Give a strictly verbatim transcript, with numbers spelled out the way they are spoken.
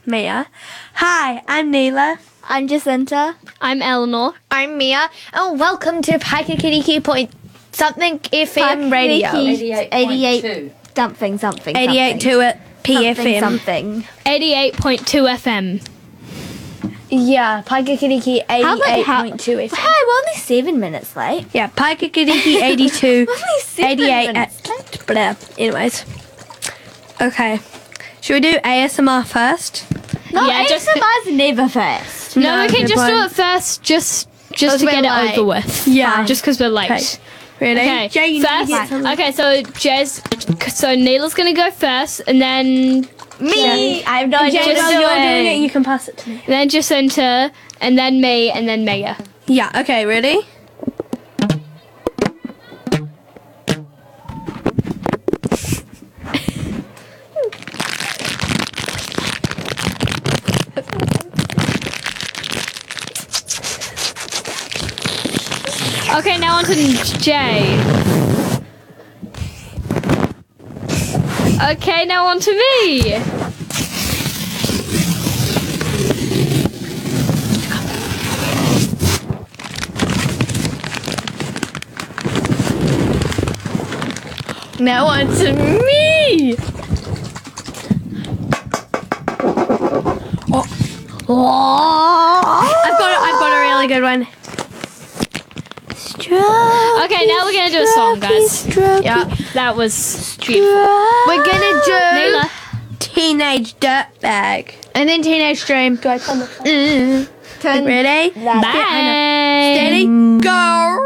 Mia. Hi, I'm Neela. I'm Jacinta. I'm Eleanor. I'm Mia, and welcome to Paikakiriki Point something F M radio. eighty-eight something something. eighty-eight to it P F something, M. something. eighty-eight point two F M. Yeah, Paikakiriki How about eighty-eight how- point two F M. Hey, we're only seven minutes late. Yeah, Paikakiriki eighty-two, Only seven eighty-eight. minutes At, blah. Anyways. Okay. Should we do A S M R first? No, Yeah, A S just- M R's never first. No, No, we can good just do one. it first, just just 'Cause to we're get it late. over with. Yeah. Just because we're late. Okay. Ready? Okay, Jay, you need to first. get something. Okay, so Jez, so Neela's gonna go first, and then Me, I have no idea Jay, what while I'm you're doing it, doing. you can pass it to me. then Jacinta, and then me, and then Mega. Yeah, okay, ready? Okay, now on to Jay. Okay, now on to me. Now on to me. I've got, I've got a really good one. Okay, now we're gonna do a song, guys. Yeah, That was beautiful. we're gonna do Neela. Teenage Dirtbag. and then Teenage Dream. Do I come? Mm. Ready? Bye. Steady, go!